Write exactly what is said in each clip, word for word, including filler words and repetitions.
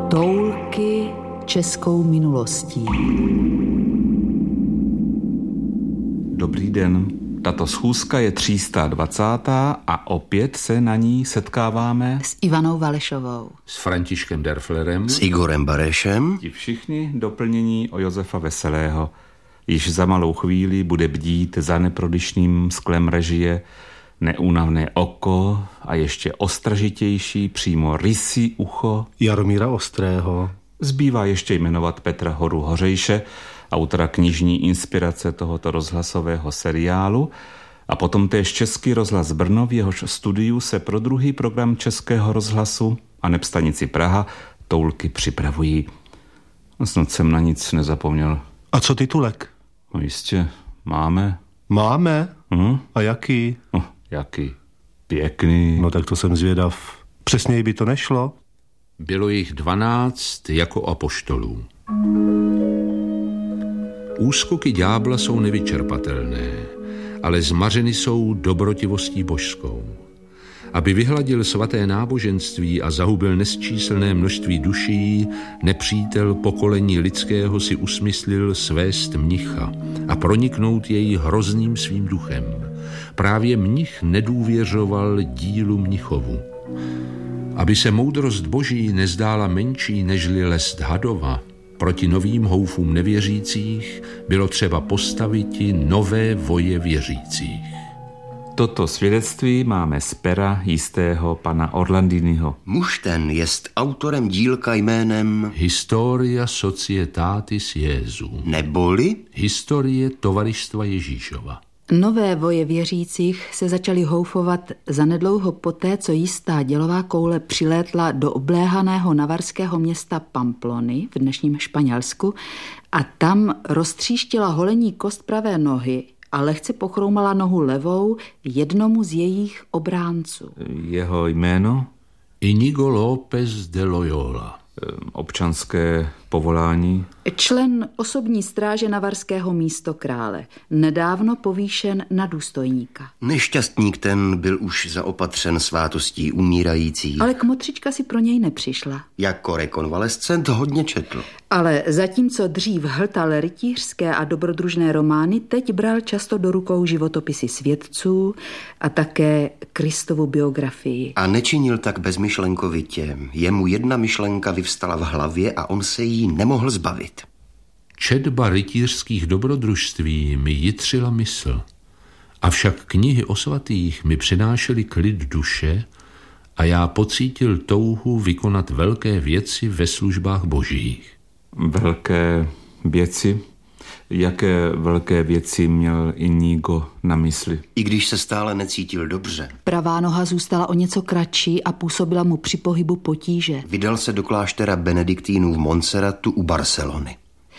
Toulky českou minulostí. Dobrý den. Tato schůzka je tři sta dvacátá a opět se na ní setkáváme S Ivanou Valešovou, s Františkem Derflerem, s Igorem Barešem. Ti všichni doplnění o Josefa Veselého. Již za malou chvíli bude bdít za neprodyšným sklem režie neúnavné oko a ještě ostražitější přímo rysí ucho Jaromíra Ostrého. Zbývá ještě jmenovat Petra Horu Hořejše, autora knižní inspirace tohoto rozhlasového seriálu, a potom též Český rozhlas Brno, v jehož studiu se pro druhý program Českého rozhlasu a neb stanici Praha Toulky připravují. Snad jsem na nic nezapomněl. A co titulek? No jistě, máme. Máme? Hm? A jaký? No, jaký? Pěkný. No tak to jsem zvědav. Přesněji by to nešlo? Bylo jich dvanáct jako apoštolů. Úskoky ďábla jsou nevyčerpatelné, ale zmařeny jsou dobrotivostí božskou. Aby vyhladil svaté náboženství a zahubil nesčíslné množství duší, nepřítel pokolení lidského si usmyslil svést mnicha a proniknout jej hrozným svým duchem. Právě mnich nedůvěřoval dílu mnichovu. Aby se moudrost boží nezdála menší nežli lest hadova, proti novým houfům nevěřících bylo třeba postaviti nové voje věřících. Toto svědectví máme z pera jistého pana Orlandiniho. Muž ten jest autorem dílka jménem Historia Societatis Jesu, neboli historie tovaristva Ježíšova. Nové voje věřících se začaly houfovat zanedlouho poté, co jistá dělová koule přilétla do obléhaného navarského města Pamplony v dnešním Španělsku a tam roztříštila holení kost pravé nohy a lehce pochroumala nohu levou jednomu z jejich obránců. Jeho jméno? Inigo López de Loyola. Občanské povolání? Člen osobní stráže navarského místokrále, nedávno povýšen na důstojníka. nešťastník ten byl už zaopatřen svátostí umírající. Ale kmotřička si pro něj nepřišla. Jako rekonvalescent hodně četl. Ale zatímco dřív hltal rytířské a dobrodružné romány, teď bral často do rukou životopisy svědců a také Kristovu biografii. A nečinil tak bezmyšlenkovitě. Jemu jedna myšlenka vyvstala v hlavě a on se jí nemohl zbavit. Četba rytířských dobrodružství mi jitřila mysl, avšak knihy o svatých mi přinášely klid duše a já pocítil touhu vykonat velké věci ve službách božích. Velké věci? Jaké velké věci měl Inigo na mysli? I když se stále necítil dobře. Pravá noha zůstala o něco kratší a působila mu při pohybu potíže. Vydal se do kláštera benediktínů v Montserratu u Barcelony.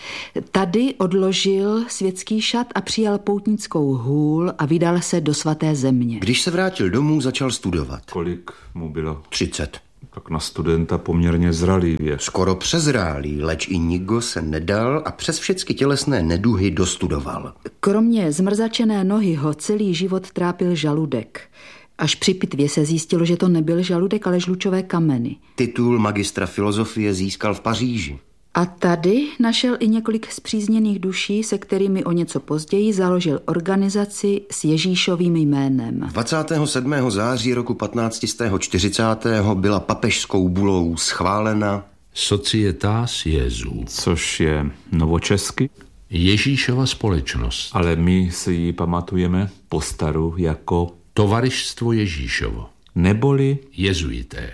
Tady odložil světský šat a přijal poutnickou hůl a vydal se do svaté země. Když se vrátil domů, začal studovat. Kolik mu bylo? Třicet. Tak na studenta poměrně zralý věk. Skoro přezrálý, leč Inigo se nedal a přes všechny tělesné neduhy dostudoval. Kromě zmrzačené nohy ho celý život trápil žaludek. Až při pitvě se zjistilo, že to nebyl žaludek, ale žlučové kameny. Titul magistra filozofie získal v Paříži. A tady našel i několik spřízněných duší, se kterými o něco později založil organizaci s Ježíšovým jménem. dvacátého sedmého září roku patnáct set čtyřicátého byla papežskou bulou schválena Societas Jesu, Což je novočesky, Ježíšova společnost, ale my si ji pamatujeme postaru jako Tovaristvo Ježíšovo, neboli jezuité.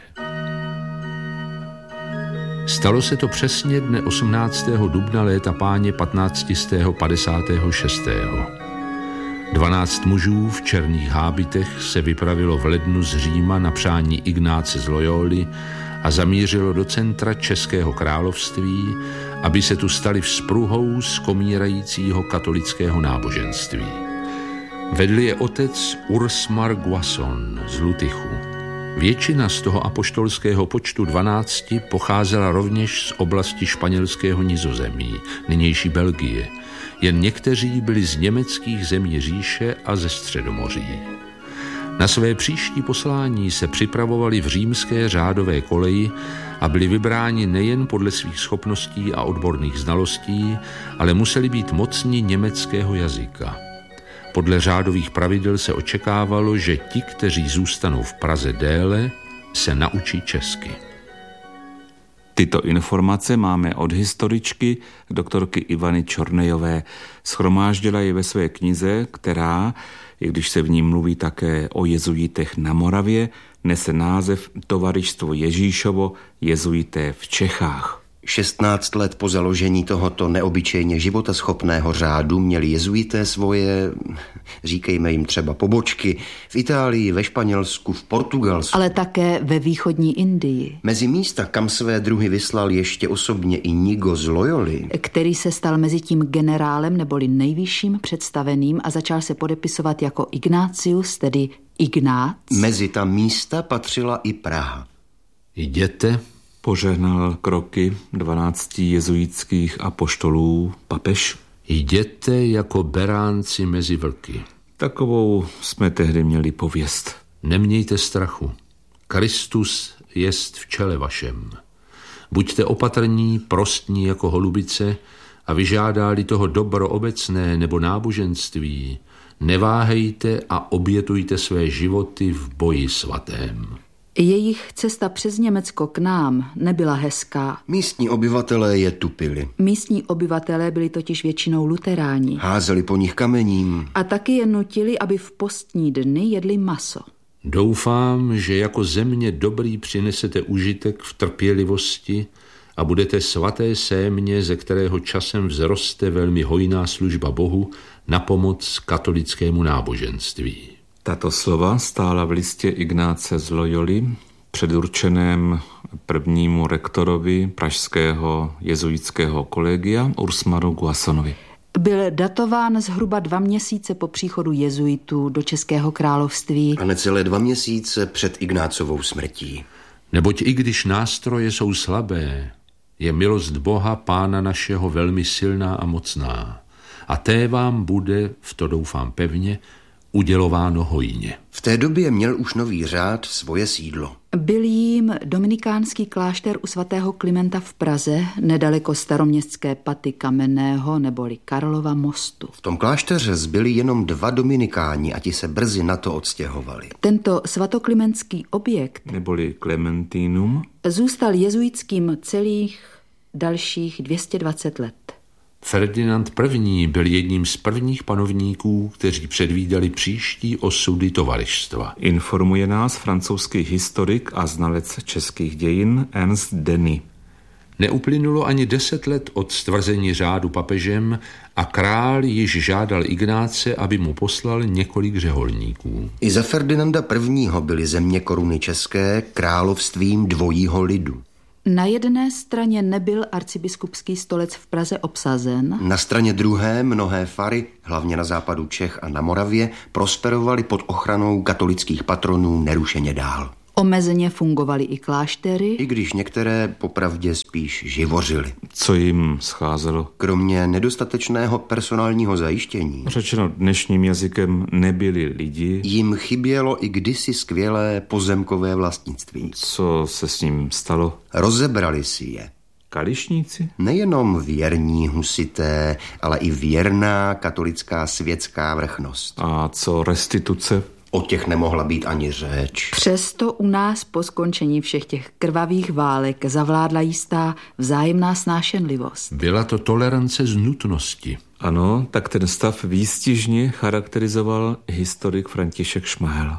Stalo se to přesně dne osmnáctého dubna léta páně patnáct set padesát šest. Dvanáct mužů v černých hábitech se vypravilo v lednu z Říma na přání Ignáce z Loyoly a zamířilo do centra Českého království, aby se tu stali vzpruhou skomírajícího katolického náboženství. Vedl je otec Ursmar Guasson z Lutychu. Většina z toho apoštolského počtu dvanácti pocházela rovněž z oblasti španělského Nizozemí, nynější Belgie. Jen někteří byli z německých zemí říše a ze Středomoří. Na své příští poslání se připravovali v římské řádové koleji a byli vybráni nejen podle svých schopností a odborných znalostí, ale museli být mocní německého jazyka. Podle řádových pravidel se očekávalo, že ti, kteří zůstanou v Praze déle, se naučí česky. Tyto informace máme od historičky doktorky Ivany Čornejové. Shromáždila je ve své knize, která, i když se v ní mluví také o jezuitech na Moravě, nese název Tovarištvo Ježíšovo, jezuité v Čechách. šestnáct let po založení tohoto neobyčejně životaschopného řádu měli jezuité svoje, říkejme jim třeba pobočky, v Itálii, ve Španělsku, v Portugalsku. Ale také ve východní Indii. Mezi místa, kam své druhy vyslal ještě osobně Inigo z Loyoli, který se stal mezi tím generálem neboli nejvyšším představeným a začal se podepisovat jako Ignácius, tedy Ignác. Mezi ta místa patřila i Praha. Jděte, Požehnal kroky dvanácti jezuitských apoštolů papež. Jděte jako beránci mezi vlky. Takovou jsme tehdy měli pověst. Nemějte strachu. Kristus jest v čele vašem. Buďte opatrní, prostní jako holubice a vyžádá-li toho dobro obecné nebo náboženství, neváhejte a obětujte své životy v boji svatém. Jejich cesta přes Německo k nám nebyla hezká. Místní obyvatelé je tupili. Místní obyvatelé byli totiž většinou luteráni. Házeli po nich kamením. A taky je nutili, aby v postní dny jedli maso. Doufám, že jako země dobrý přinesete užitek v trpělivosti a budete svaté sémě, ze kterého časem vzroste velmi hojná služba Bohu na pomoc katolickému náboženství. Tato slova stála v listě Ignáce z Loyoli, předurčeném prvnímu rektorovi pražského jezuitského kolegia Ursmaru Guassonovi. Byl datován zhruba dva měsíce po příchodu jezuitů do Českého království. A necelé dva měsíce před Ignácovou smrtí. Neboť i když nástroje jsou slabé, je milost Boha Pána našeho velmi silná a mocná. A té vám bude, v to doufám pevně, udělováno hojně. V té době měl už nový řád svoje sídlo. Byl jím dominikánský klášter u svatého Klimenta v Praze, nedaleko staroměstské paty Kamenného neboli Karlova mostu. V tom klášteře zbyli jenom dva dominikáni a ti se brzy na to odstěhovali. Tento svatoklimentský objekt Neboli Clementinum zůstal jezuitským celých dalších dvě stě dvacet let. Ferdinand I. byl jedním z prvních panovníků, kteří předvídali příští osudy tovarištva. informuje nás francouzský historik a znalec českých dějin Ernst Denis. Neuplynulo ani deset let od stvrzení řádu papežem a král již žádal Ignáce, aby mu poslal několik řeholníků. I za Ferdinanda I. byly země koruny české královstvím dvojího lidu. Na jedné straně nebyl arcibiskupský stolec v Praze obsazen. Na straně druhé mnohé fary, hlavně na západu Čech a na Moravě, prosperovaly pod ochranou katolických patronů nerušeně dál. Omezeně fungovaly i kláštery. I když některé popravdě spíš živořily. Co jim scházelo? Kromě nedostatečného personálního zajištění Řečeno dnešním jazykem, nebyli lidi. jim chybělo i kdysi skvělé pozemkové vlastnictví. Co se s ním stalo? Rozebrali si je. Kališníci? Nejenom věrní husité, ale i věrná katolická světská vrchnost. A co restituce? O těch nemohla být ani řeč. Přesto u nás po skončení všech těch krvavých válek zavládla jistá vzájemná snášenlivost. Byla to tolerance z nutnosti. Ano, tak ten stav výstižně charakterizoval historik František Šmahel.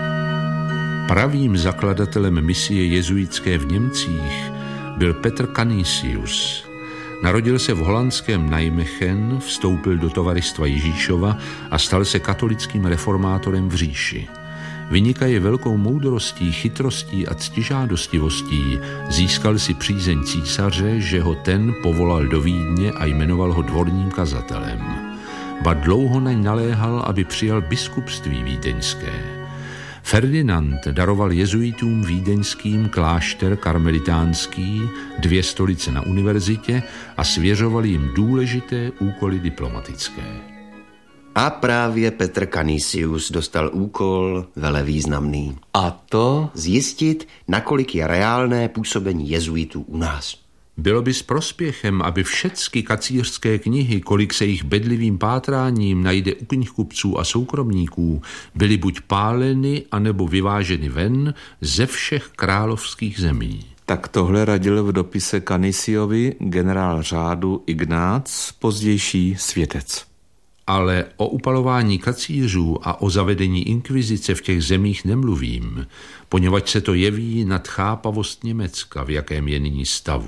Pravým zakladatelem misie jezuitské v Němcích byl Petr Canisius. Narodil se v holandském Nijmegen, vstoupil do tovaristva Ježíšova a stal se katolickým reformátorem v říši. Vynikaje velkou moudrostí, chytrostí a ctižádostivostí, získal si přízeň císaře, že ho ten povolal do Vídně a jmenoval ho dvorním kazatelem. Ba dlouho naň naléhal, aby přijal biskupství vídeňské. Ferdinand daroval jezuitům vídeňským klášter karmelitánský, dvě stolice na univerzitě a svěřoval jim důležité úkoly diplomatické. A právě Petr Canisius dostal úkol velevýznamný. A to? Zjistit, nakolik je reálné působení jezuitů u nás. Bylo by s prospěchem, aby všechny kacířské knihy, kolik se jich bedlivým pátráním najde u knihkupců a soukromníků, byly buď páleny, anebo vyváženy ven ze všech královských zemí. Tak tohle radil v dopise Canisiovi generál řádu Ignác, pozdější světec. Ale o upalování kacířů a o zavedení inkvizice v těch zemích nemluvím, poněvadž se to jeví nad chápavost Německa, v jakém je nyní stavu.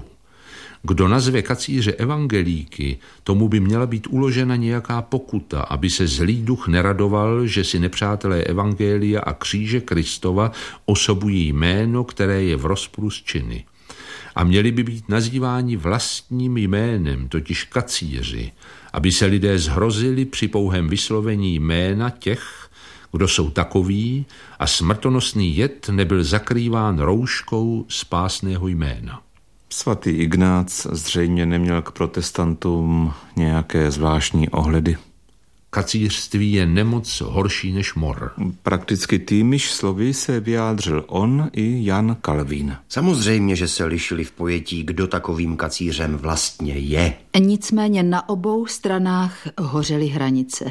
Kdo nazve kacíře evangelíky, tomu by měla být uložena nějaká pokuta, aby se zlý duch neradoval, že si nepřátelé evangelia a kříže Kristova osobují jméno, které je v rozporu s činy. A měli by být nazýváni vlastním jménem, totiž kacíři, aby se lidé zhrozili při pouhém vyslovení jména těch, kdo jsou takoví, a smrtonosný jed nebyl zakrýván rouškou spásného jména. Svatý Ignác zřejmě neměl k protestantům nějaké zvláštní ohledy. Kacířství je nemoc horší než mor. Prakticky týmiž slovy se vyjádřil on i Jan Kalvín. Samozřejmě, že se lišili v pojetí, kdo takovým kacířem vlastně je. Nicméně na obou stranách hořely hranice.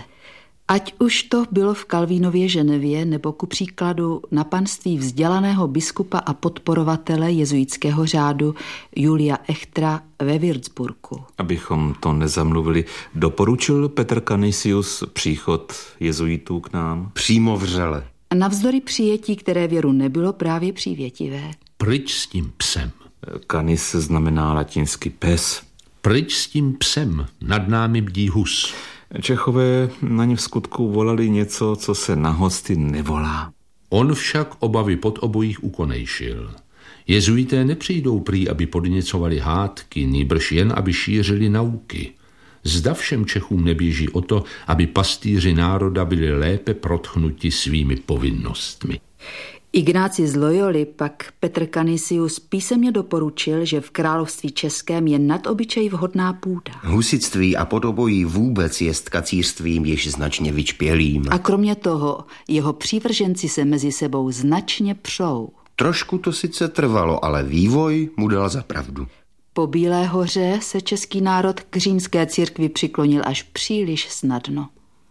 Ať už to bylo v Kalvínově Ženevě nebo ku příkladu na panství vzdělaného biskupa a podporovatele jezuitského řádu Julia Echtera ve Würzburgu. Abychom to nezamluvili, doporučil Petr Canisius příchod jezuitů k nám? Přímo vřele. Navzdory přijetí, které věru nebylo právě přívětivé. Pryč s tím psem. Canis znamená latinsky pes. Pryč s tím psem, nad námi bdí hus. Čechové na ně v skutku volali něco, co se na hosty nevolá. On však obavy pod obojích ukonejšil. Jezuité nepřijdou prý, aby podněcovali hádky, nýbrž jen, aby šířili nauky. Zda všem Čechům neběží o to, aby pastýři národa byli lépe protchnuti svými povinnostmi. Ignáci z Loyoli pak Petr Canisius písemně doporučil, že v království českém je nad obyčej vhodná půda. Husitství a podobojí vůbec jest kacířstvím již značně vyčpělým. A kromě toho jeho přívrženci se mezi sebou značně přou. Trošku to sice trvalo, ale vývoj mu dal za pravdu. Po Bílé hoře se český národ k římské církvi přiklonil až příliš snadno.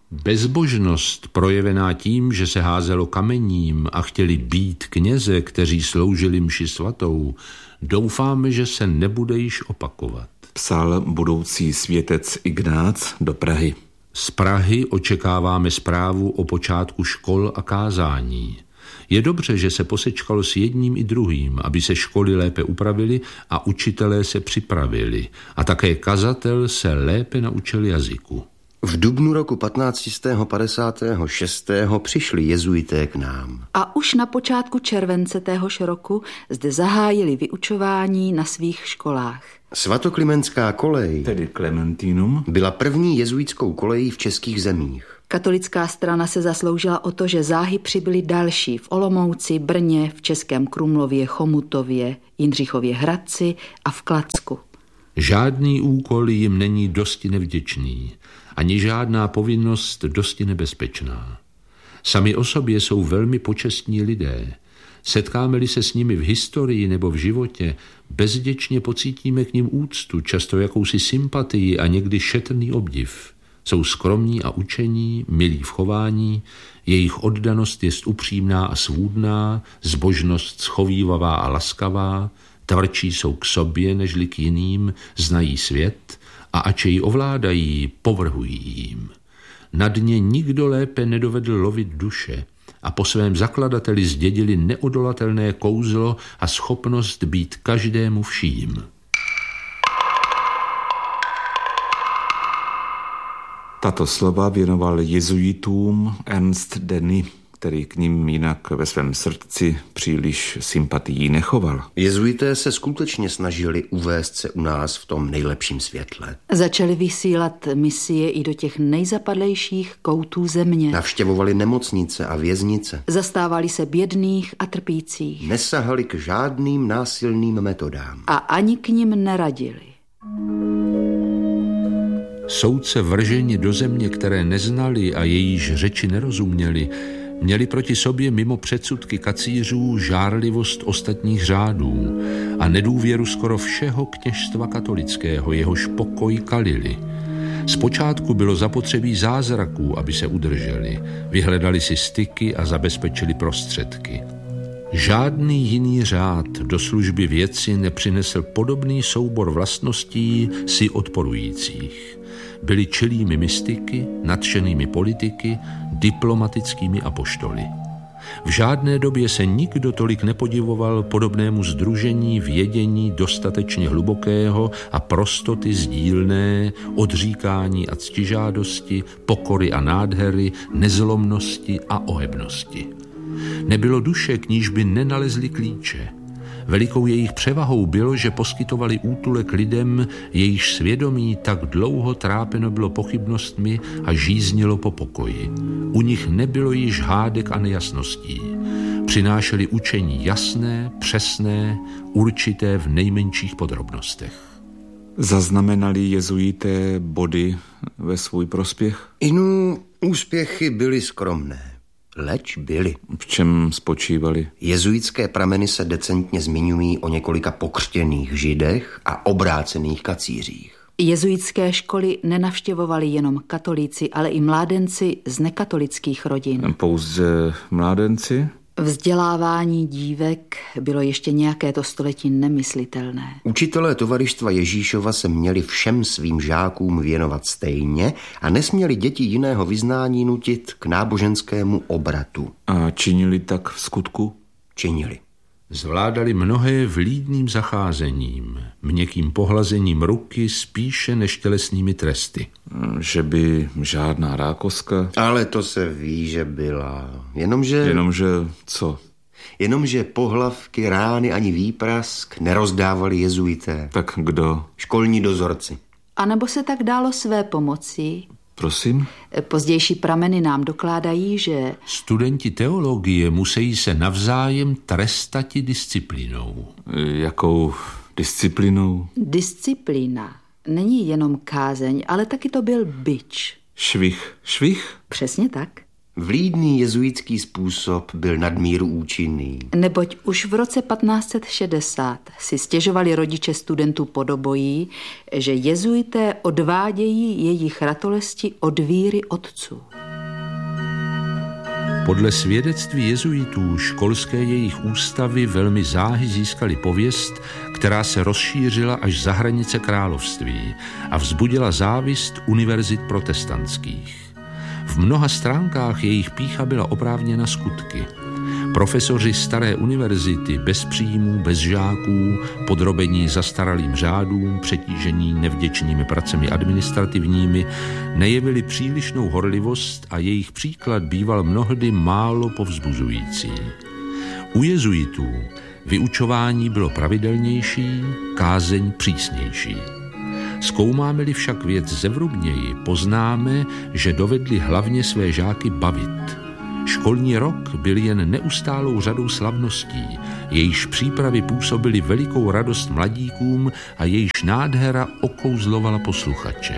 Bezbožnost projevená tím, že se házelo kamením a chtěli být kněze, kteří sloužili mši svatou, doufáme, že se nebude již opakovat. Psal budoucí světec Ignác do Prahy. Z Prahy očekáváme zprávu o počátku škol a kázání. Je dobře, že se posečkalo s jedním i druhým, aby se školy lépe upravily a učitelé se připravili. A také kazatel se lépe naučil jazyku. V dubnu roku patnáct set padesát šest přišli jezuité k nám. A už na počátku července téhož roku zde zahájili vyučování na svých školách. Svatoklimenská kolej, tedy Clementinum, byla první jezuitskou kolejí v českých zemích. Katolická strana se zasloužila o to, že záhy přibyly další v Olomouci, Brně, v Českém Krumlově, Chomutově, Jindřichově Hradci a v Kladsku. Žádný úkol jim není dosti nevděčný, ani žádná povinnost dosti nebezpečná. Sami o sobě jsou velmi počestní lidé. Setkáme-li se s nimi v historii nebo v životě, bezděčně pocítíme k nim úctu, často jakousi sympatii a někdy šetrný obdiv. Jsou skromní a učení, milí v chování, jejich oddanost jest upřímná a svůdná, zbožnost schovívavá a laskavá, tvrdší jsou k sobě nežli k jiným, znají svět a ač jej ovládají, povrhují jim. Na dně nikdo lépe nedovedl lovit duše a po svém zakladateli zdědili neodolatelné kouzlo a schopnost být každému vším. Tato slova věnoval jezuitům Ernst Denis, který k ním jinak ve svém srdci příliš sympatií nechoval. Jezuité se skutečně snažili uvést se u nás v tom nejlepším světle. Začali vysílat misie i do těch nejzapadlejších koutů země. Navštěvovali nemocnice a věznice. Zastávali se bědných a trpících. Nesahali k žádným násilným metodám. A ani k nim neradili. Soudce vrženi do země, které neznali a jejíž řeči nerozuměli, měli proti sobě mimo předsudky kacířů žárlivost ostatních řádů a nedůvěru skoro všeho kněžstva katolického, jehož pokoj kalili. Zpočátku bylo zapotřebí zázraků, aby se udrželi, vyhledali si styky a zabezpečili prostředky. Žádný jiný řád do služby věci nepřinesl podobný soubor vlastností si odporujících. Byli čilými mystiky, nadšenými politiky, diplomatickými apoštoly. V žádné době se nikdo tolik nepodivoval podobnému sdružení vědění dostatečně hlubokého a prostoty sdílné, odříkání a ctižádosti, pokory a nádhery, nezlomnosti a ohebnosti. Nebylo duše, k níž by nenalezli klíče. Velikou jejich převahou bylo, že poskytovali útulek lidem, jejichž svědomí tak dlouho trápeno bylo pochybnostmi a žíznilo po pokoji. U nich nebylo již hádek a nejasností. Přinášeli učení jasné, přesné, určité v nejmenších podrobnostech. Zaznamenali jezuité body ve svůj prospěch? Inu úspěchy byly skromné. Leč byly. V čem spočívali? Jezuitské prameny se decentně zmiňují o několika pokřtěných židech a obrácených kacířích. Jezuitské školy nenavštěvovali jenom katolíci, ale i mládenci z nekatolických rodin. Pouze mládenci? Vzdělávání dívek bylo ještě nějaké to století nemyslitelné. Učitelé tovarištva Ježíšova se měli všem svým žákům věnovat stejně a nesměli děti jiného vyznání nutit k náboženskému obratu. A činili tak v skutku? Činili. Zvládali mnohé vlídným zacházením, měkkým pohlazením ruky spíše než tělesnými tresty. Že by žádná rákoska? Ale to se ví, že byla. Jenomže... Jenomže co? Jenomže pohlavky, rány ani výprask nerozdávali jezuité. Tak kdo? Školní dozorci. A nebo se tak dálo své pomoci? Prosím? Pozdější prameny nám dokládají, že... Studenti teologie musí se navzájem trestati disciplínou. Jakou disciplínou? Disciplína není jenom kázeň, ale taky to byl bič. Švih. Švih? Přesně tak. Vlídný jezuitský způsob byl nadmíru účinný. Neboť už v roce patnáct set šedesát si stěžovali rodiče studentů podobojí, že jezuité odvádějí jejich ratolesti od víry otců. Podle svědectví jezuitů školské jejich ústavy velmi záhy získaly pověst, která se rozšířila až za hranice království a vzbudila závist univerzit protestantských. V mnoha stránkách jejich pýcha byla oprávněna skutky. Profesoři staré univerzity bez příjmů, bez žáků, podrobení zastaralým řádům, přetížení nevděčnými pracemi administrativními, nejevili přílišnou horlivost a jejich příklad býval mnohdy málo povzbuzující. U jezuitů vyučování bylo pravidelnější, kázeň přísnější. Zkoumáme-li však věc zevrubněji, poznáme, že dovedli hlavně své žáky bavit. Školní rok byl jen neustálou řadou slavností, jejíž přípravy působily velikou radost mladíkům a jejíž nádhera okouzlovala posluchače.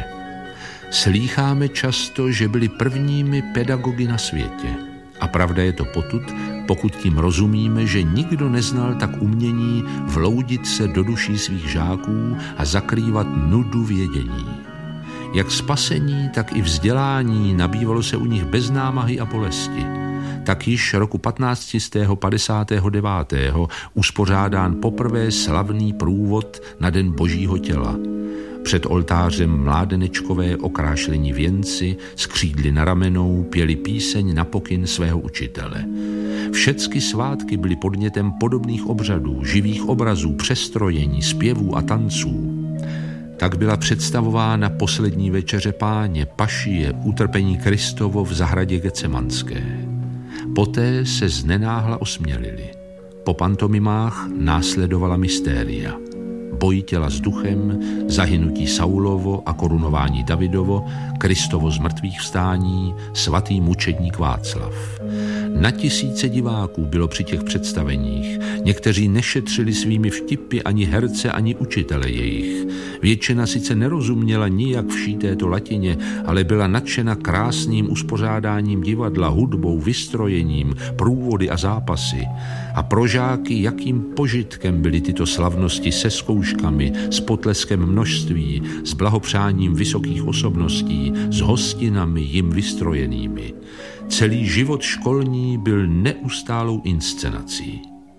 Slýcháme často, že byli prvními pedagogy na světě. A pravda je to potud, pokud tím rozumíme, že nikdo neznal tak umění vloudit se do duší svých žáků a zakrývat nudu vědění. Jak spasení, tak i vzdělání nabývalo se u nich bez námahy a bolesti. Tak již roku patnáct set padesát devět uspořádán poprvé slavný průvod na Den Božího těla. Před oltářem mládenečkové okrášlení věnci, s křídly na ramenou, pěli píseň na pokyn svého učitele. Všecky svátky byly podnětem podobných obřadů, živých obrazů, přestrojení, zpěvů a tanců. Tak byla představována poslední večeře Páně, pašie, utrpení Kristovo v zahradě Getsemanské. Poté se znenáhla osmělili. Po pantomimách následovala mystéria. Boj těla s duchem, zahynutí Saulovo a korunování Davidovo, Kristovo zmrtvých vstání, svatý mučedník Václav. Na tisíce diváků bylo při těch představeních. Někteří nešetřili svými vtipy ani herce, ani učitele jejich. Většina sice nerozuměla nijak vší této latině, ale byla nadšena krásným uspořádáním divadla, hudbou, vystrojením, průvody a zápasy. A pro žáky jakým požitkem byly tyto slavnosti se zkouškami, s potleskem množství, s blahopřáním vysokých osobností, s hostinami jim vystrojenými. Celý život školní byl neustálou inscenací.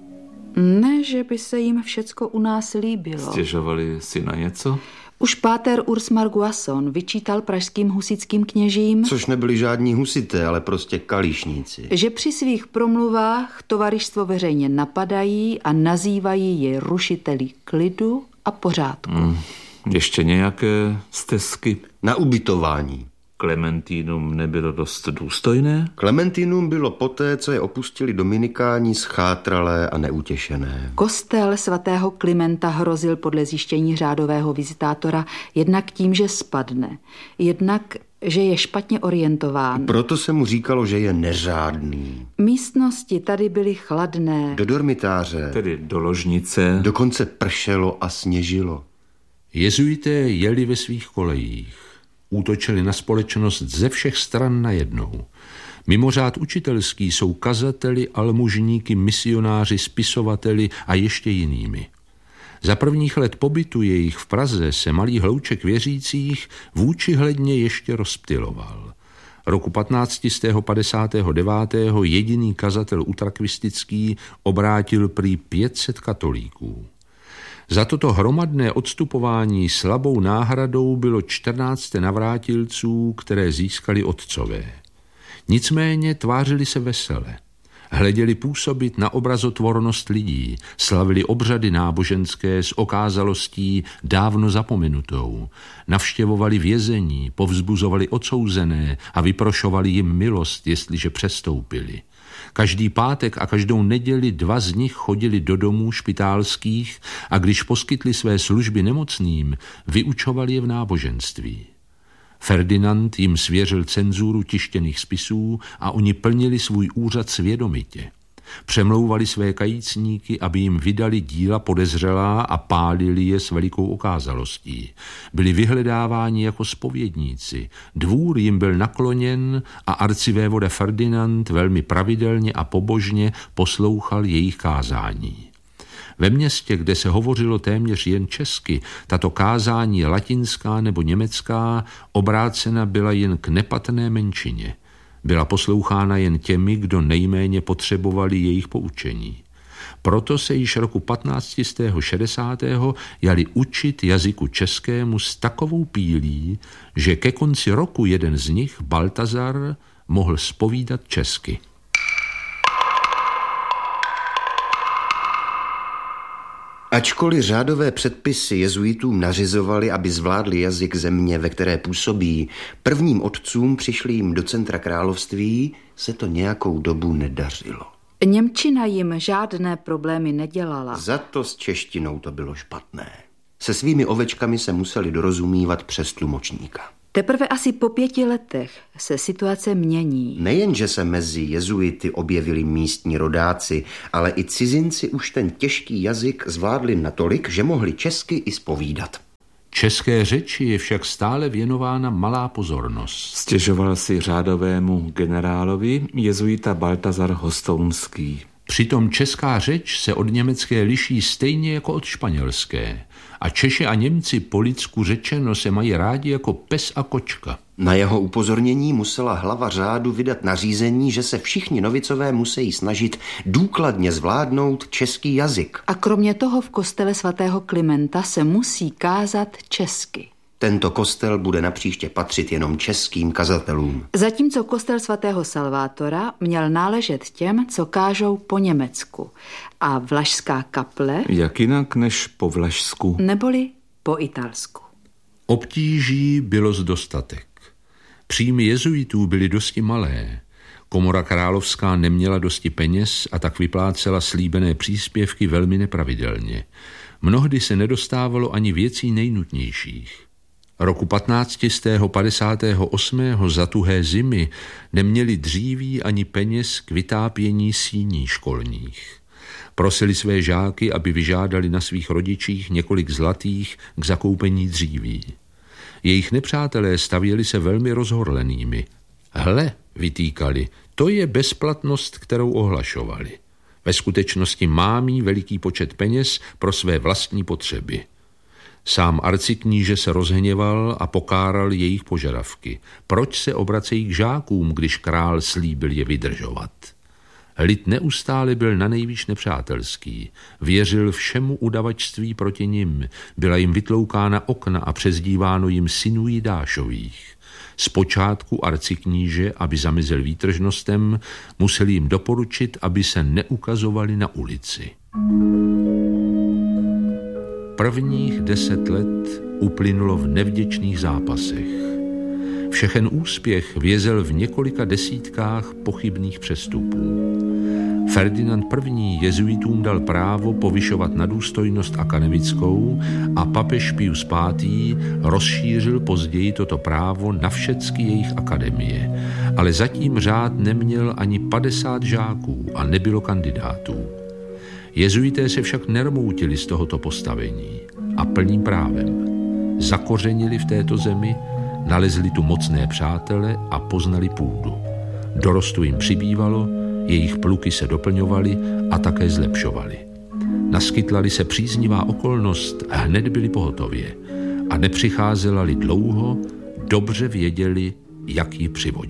Ne, že by se jim všecko u nás líbilo. Stěžovali si na něco? Už páter Urs Marguasson vyčítal pražským husitským kněžím, Což nebyli žádní husité, ale prostě kališníci. že při svých promluvách tovarištvo veřejně napadají a nazývají je rušiteli klidu a pořádku. Hmm, ještě nějaké stesky? Na ubytování. Klementínům nebylo dost důstojné? Klementínům bylo poté, co je opustili dominikáni, schátralé a neutěšené. Kostel svatého Klimenta hrozil podle zjištění řádového vizitátora jednak tím, že spadne, jednak, že je špatně orientován. Proto se mu říkalo, že je neřádný. Místnosti tady byly chladné. Do dormitáře, Tedy do ložnice. dokonce pršelo a sněžilo. Jezuité jeli ve svých kolejích. Útočili na společnost ze všech stran najednou. Mimořád učitelský jsou kazateli, almužníky, misionáři, spisovateli a ještě jinými. Za prvních let pobytu jejich v Praze se malý hlouček věřících vůčihledně ještě rozptyloval. Roku patnáct set padesát devět jediný kazatel utrakvistický obrátil prý pět set katolíků. Za toto hromadné odstupování slabou náhradou bylo čtrnáct navrátilců, které získali otcové. Nicméně tvářili se vesele. Hleděli působit na obrazotvornost lidí, slavili obřady náboženské s okázalostí dávno zapomenutou, navštěvovali vězení, povzbuzovali odsouzené a vyprošovali jim milost, jestliže přestoupili. Každý pátek a každou neděli dva z nich chodili do domů špitálských a když poskytli své služby nemocným, vyučovali je v náboženství. Ferdinand jim svěřil cenzuru tištěných spisů a oni plnili svůj úřad svědomitě. Přemlouvali své kajícníky, aby jim vydali díla podezřelá a pálili je s velikou okázalostí. Byli vyhledáváni jako zpovědníci. Dvůr jim byl nakloněn a arcivévoda Ferdinand velmi pravidelně a pobožně poslouchal jejich kázání. Ve městě, kde se hovořilo téměř jen česky, tato kázání latinská nebo německá obrácena byla jen k nepatrné menšině. Byla poslouchána jen těmi, kdo nejméně potřebovali jejich poučení. Proto se již roku patnáct set šedesát jali učit jazyku českému s takovou pílí, že ke konci roku jeden z nich, Baltazar, mohl zpovídat česky. Ačkoliv řádové předpisy jezuitům nařizovaly, aby zvládli jazyk země, ve které působí, prvním otcům přišlým do centra království se to nějakou dobu nedařilo. Němčina jim žádné problémy nedělala. Za to s češtinou to bylo špatné. Se svými ovečkami se museli dorozumívat přes tlumočníka. Teprve asi po pěti letech se situace mění. Nejen, že se mezi jezuity objevili místní rodáci, ale i cizinci už ten těžký jazyk zvládli natolik, že mohli česky i zpovídat. České řeči je však stále věnována malá pozornost. Stěžoval si řádovému generálovi jezuita Baltazar Hostounský. Přitom česká řeč se od německé liší stejně jako od španělské. A Češi a Němci po lidsku řečeno se mají rádi jako pes a kočka. Na jeho upozornění musela hlava řádu vydat nařízení, že se všichni novicové musí snažit důkladně zvládnout český jazyk. A kromě toho v kostele svatého Klimenta se musí kázat česky. Tento kostel bude napříště patřit jenom českým kazatelům. Zatímco kostel svatého Salvátora měl náležet těm, co kážou po německu. A vlašská kaple... Jak jinak než po vlašsku? Neboli po italsku. Obtíží bylo zdostatek. Příjmy jezuitů byly dosti malé. Komora královská neměla dosti peněz a tak vyplácela slíbené příspěvky velmi nepravidelně. Mnohdy se nedostávalo ani věcí nejnutnějších. Roku patnáct set padesát osm za tuhé zimy neměli dříví ani peněz k vytápění síní školních. Prosili své žáky, aby vyžádali na svých rodičích několik zlatých k zakoupení dříví. Jejich nepřátelé stavěli se velmi rozhorlenými. Hle, vytýkali, to je bezplatnost, kterou ohlašovali. Ve skutečnosti má mít veliký počet peněz pro své vlastní potřeby. Sám arcikníže se rozhněval a pokáral jejich požadavky. Proč se obracejí k žákům, když král slíbil je vydržovat? Lid neustále byl na nejvíc nepřátelský. Věřil všemu udavačství proti nim. Byla jim vytloukána okna a přezdíváno jim synů Jidášových. Zpočátku arcikníže, aby zamezil výtržnostem, musel jim doporučit, aby se neukazovali na ulici. Prvních deset let uplynulo v nevděčných zápasech. Všechen úspěch vězel v několika desítkách pochybných přestupů. Ferdinand I. jezuitům dal právo povyšovat na důstojnost akademickou a papež Pius pátý. rozšířil později toto právo na všechny jejich akademie, ale zatím řád neměl ani padesát žáků a nebylo kandidátů. Jezuité se však nermoutili z tohoto postavení a plným právem. Zakořenili v této zemi, nalezli tu mocné přátele a poznali půdu. Dorostu jim přibývalo, jejich pluky se doplňovaly a také zlepšovaly. Naskytla-li se příznivá okolnost, hned byli pohotově a nepřicházela-li dlouho, dobře věděli, jak ji přivodit.